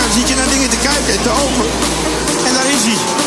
zit je naar dingen te kijken en te open. En daar is hij.